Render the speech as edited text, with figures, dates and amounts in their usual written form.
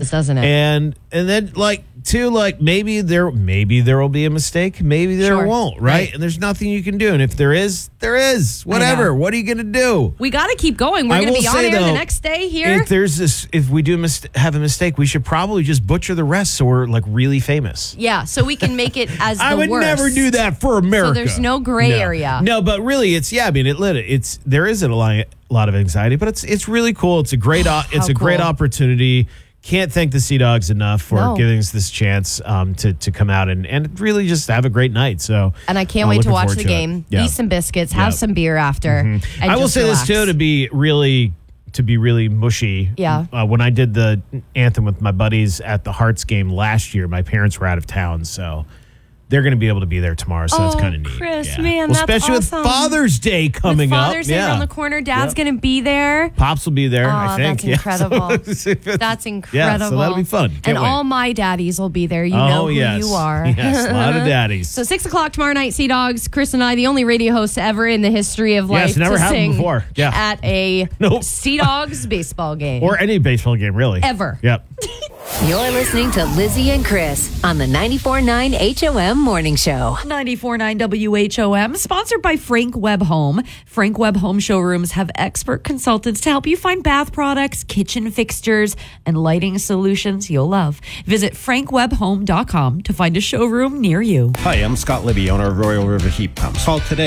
does, doesn't it? And then maybe there will be a mistake, maybe there won't, right? And there's nothing you can do. And if there is, there is. Whatever. What are you going to do? We got to keep going. We're going to be on air the next day here. If we do have a mistake, we should probably just butcher the rest so we're like really famous. Yeah, so we can make it as the worst. I would never do that for America. So there's no gray area. No, but really, there is a lot of anxiety, but it's really cool. It's a great great opportunity. Can't thank the Sea Dogs enough for giving us this chance to come out and really just have a great night. So, and I can't wait to watch the game, eat some biscuits, have some beer after. Mm-hmm. And I will say this too, to be really mushy. Yeah. When I did the anthem with my buddies at the Hearts game last year, my parents were out of town, so they're going to be able to be there tomorrow, so that's kind of neat. Chris, man, that's especially awesome. with Father's Day coming up. Father's Day around the corner. Dad's going to be there. Pops will be there, I think. That's incredible. That's incredible. Yeah, so that'll be fun. And all my daddies will be there. You know who you are. Yes, a lot of daddies. So 6 o'clock tomorrow night, Sea Dogs. Chris and I, the only radio hosts ever in the history of life never to happened sing before. Yeah. at a Sea Dogs baseball game. Or any baseball game, really. Ever. Yep. You're listening to Lizzie and Chris on the 94.9 HOM Morning Show. 94.9 WHOM, sponsored by Frank Webb Home. Frank Webb Home showrooms have expert consultants to help you find bath products, kitchen fixtures, and lighting solutions you'll love. Visit frankwebbhome.com to find a showroom near you. Hi, I'm Scott Libby, owner of Royal River Heat Pumps. Call today.